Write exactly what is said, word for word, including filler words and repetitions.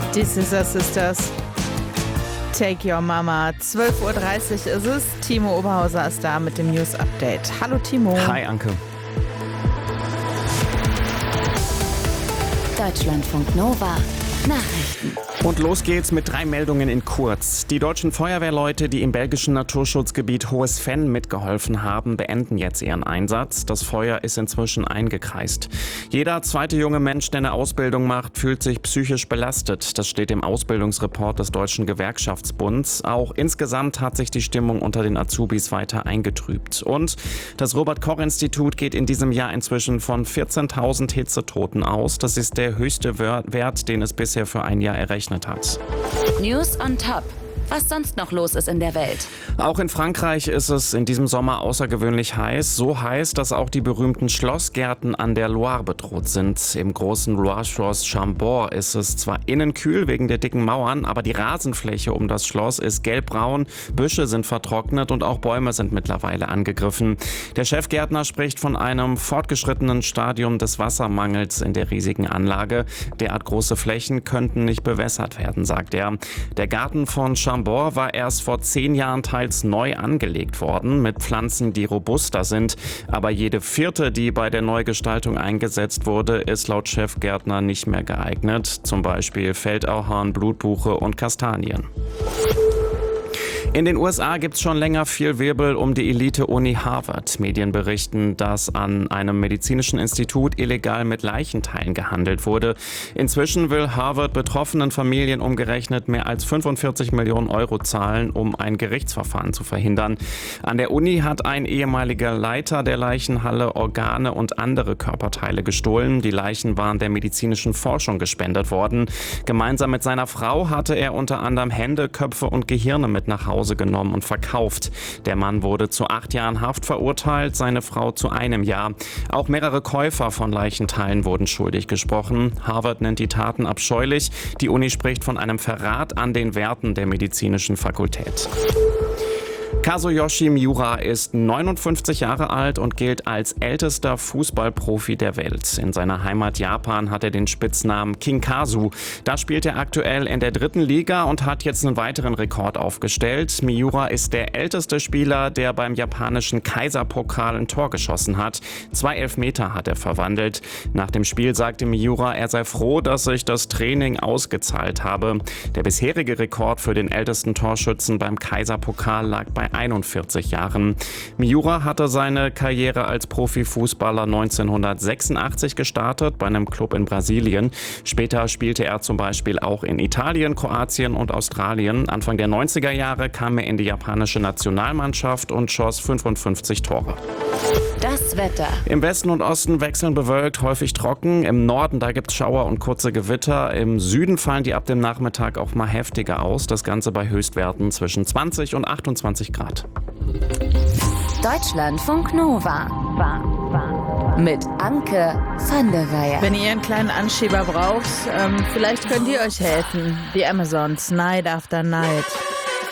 Die Scissor Sisters. Take Your Mama. zwölf Uhr dreißig ist es. Timo Oberhauser ist da mit dem News Update. Hallo Timo. Hi Anke. Deutschlandfunk Nova. Nachrichten. Und los geht's mit drei Meldungen in kurz. Die deutschen Feuerwehrleute, die im belgischen Naturschutzgebiet Hohes Venn mitgeholfen haben, beenden jetzt ihren Einsatz. Das Feuer ist inzwischen eingekreist. Jeder zweite junge Mensch, der eine Ausbildung macht, fühlt sich psychisch belastet. Das steht im Ausbildungsreport des Deutschen Gewerkschaftsbunds. Auch insgesamt hat sich die Stimmung unter den Azubis weiter eingetrübt. Und das Robert-Koch-Institut geht in diesem Jahr inzwischen von vierzehntausend Hitzetoten aus. Das ist der höchste Wert, den es bisher für ein Jahr errechnet hat. News on top. Was sonst noch los ist in der Welt. Auch in Frankreich ist es in diesem Sommer außergewöhnlich heiß. So heiß, dass auch die berühmten Schlossgärten an der Loire bedroht sind. Im großen Loire-Schloss Chambord ist es zwar innen kühl wegen der dicken Mauern, aber die Rasenfläche um das Schloss ist gelbbraun, Büsche sind vertrocknet und auch Bäume sind mittlerweile angegriffen. Der Chefgärtner spricht von einem fortgeschrittenen Stadium des Wassermangels in der riesigen Anlage. Derart große Flächen könnten nicht bewässert werden, sagt er. Der Garten von Chambord war erst vor zehn Jahren teils neu angelegt worden, mit Pflanzen, die robuster sind. Aber jede vierte, die bei der Neugestaltung eingesetzt wurde, ist laut Chefgärtner nicht mehr geeignet. Zum Beispiel Feldauhorn, Blutbuche und Kastanien. In den U S A gibt es schon länger viel Wirbel um die Elite-Uni Harvard. Medien berichten, dass an einem medizinischen Institut illegal mit Leichenteilen gehandelt wurde. Inzwischen will Harvard betroffenen Familien umgerechnet mehr als fünfundvierzig Millionen Euro zahlen, um ein Gerichtsverfahren zu verhindern. An der Uni hat ein ehemaliger Leiter der Leichenhalle Organe und andere Körperteile gestohlen. Die Leichen waren der medizinischen Forschung gespendet worden. Gemeinsam mit seiner Frau hatte er unter anderem Hände, Köpfe und Gehirne mit nach Hause genommen und verkauft. Der Mann wurde zu acht Jahren Haft verurteilt, seine Frau zu einem Jahr. Auch mehrere Käufer von Leichenteilen wurden schuldig gesprochen. Harvard nennt die Taten abscheulich. Die Uni spricht von einem Verrat an den Werten der medizinischen Fakultät. Kazuyoshi Miura ist neunundfünfzig Jahre alt und gilt als ältester Fußballprofi der Welt. In seiner Heimat Japan hat er den Spitznamen King Kazu. Da spielt er aktuell in der dritten Liga und hat jetzt einen weiteren Rekord aufgestellt. Miura ist der älteste Spieler, der beim japanischen Kaiserpokal ein Tor geschossen hat. Zwei Elfmeter hat er verwandelt. Nach dem Spiel sagte Miura, er sei froh, dass sich das Training ausgezahlt habe. Der bisherige Rekord für den ältesten Torschützen beim Kaiserpokal lag bei einundvierzig Jahren. Miura hatte seine Karriere als Profifußballer neunzehnhundertsechsundachtzig gestartet bei einem Club in Brasilien. Später spielte er zum Beispiel auch in Italien, Kroatien und Australien. Anfang der neunziger Jahre kam er in die japanische Nationalmannschaft und schoss fünfundfünfzig Tore. Das Wetter. Im Westen und Osten wechseln bewölkt, häufig trocken. Im Norden, da gibt es Schauer und kurze Gewitter. Im Süden fallen die ab dem Nachmittag auch mal heftiger aus. Das Ganze bei Höchstwerten zwischen zwanzig und achtundzwanzig Grad. Deutschlandfunk Nova. Mit Anke van der Weyer. Wenn ihr einen kleinen Anschieber braucht, ähm, vielleicht könnt ihr euch helfen. Die Amazons, Night After Night.